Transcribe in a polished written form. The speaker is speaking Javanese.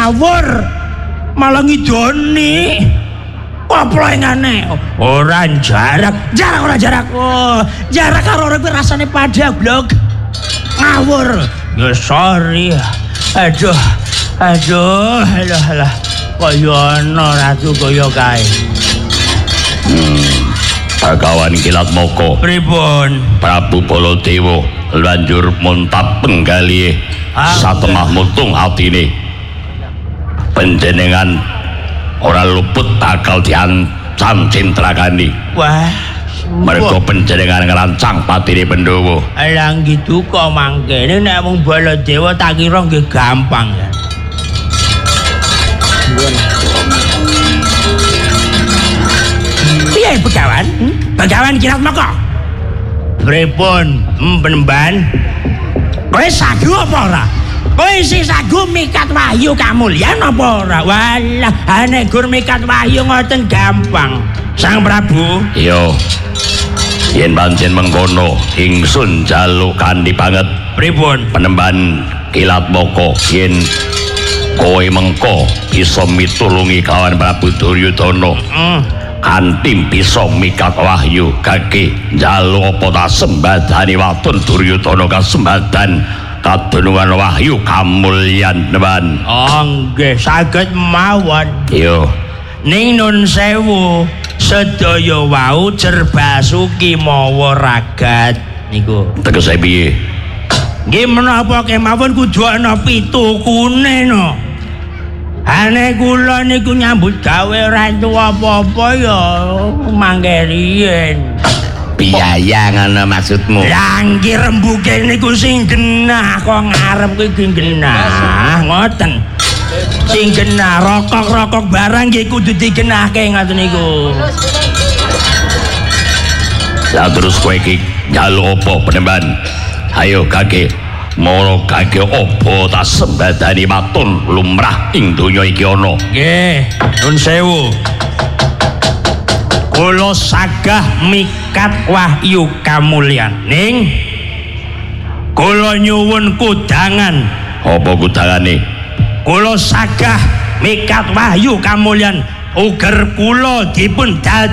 ngawur malah ngidoni poplengane ora jarak oh jarak karo urip rasane padha blok ngawur ya sorry aduh alah kaya ana ratu kaya kae Bagawan Kilat Moko pripun Prabu Baladewa lanjur muntap penggalih satemah mutung atine panjenengan ora luput bakal diancam cintrakani wah mergo panjenengan ngerancang patine Pandhawa lah gitu kok mangkene nek mung Baladewa tak kira nggih gampang ya piye Begawan Kilat Moko pripun penemban kowe sagu apa ora kowe isih sagu mikat wahyu kamulyan apa ora walah nek gur mikat wahyu ngoten gampang Sang Prabu yo yen pancen mengkono ingsun jaluk kanthi banget pripun penemban Kilat Moko yen kowe mengko bisa mitulungi kawan Prabu Duryudana kanthi bisa mikat wahyu kake njaluk apa ta sembadani watun Duryudana kasembadan kadunungan wahyu kamulyan neban nggih saged mawon yo ning nun sewu sedaya wau Jerbasuki mawa ragat niku tegese piye nggih menapa kemawon kudu ana pitukune no ane kula niku nyambut gawe ora entuk apa-apa ya mangke riyen biaya ngono maksudmu lah nggih rembuke niku sing genah kok ngarep kuwi genah ngoten sing genah rokok-rokok barang nggih kudu digenahke ngoten niku lah terus kowe iki njaluk apa penemban ayo kakek moro kakek apa tak sembadani matun lumrah ing donya iki ana nggih nun sewu kula sagah mikat wahyu kamulyan ning kula nyuwun kudangan apa kudangane kula sagah mikat wahyu kamulyan uger kula dipun